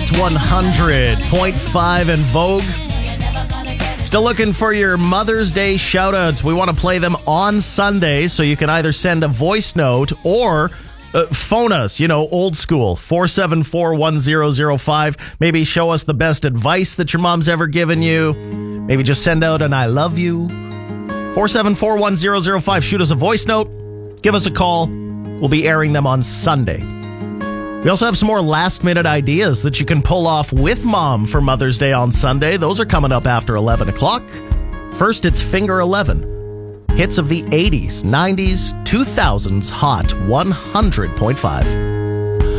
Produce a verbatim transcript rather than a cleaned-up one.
Hot one hundred point five in Vogue. Still looking for your Mother's Day shout-outs. We want to play them on Sunday, so you can either send a voice note or uh, phone us, you know, old school, four seven four, one zero zero five. Maybe show us the best advice that your mom's ever given you. Maybe just send out an I love you. four seven four, one zero zero five. Shoot us a voice note. Give us a call. We'll be airing them on Sunday. We also have some more last-minute ideas that you can pull off with Mom for Mother's Day on Sunday. Those are coming up after eleven o'clock. First, it's Finger eleven. Hits of the eighties, nineties, two thousands, Hot one hundred point five.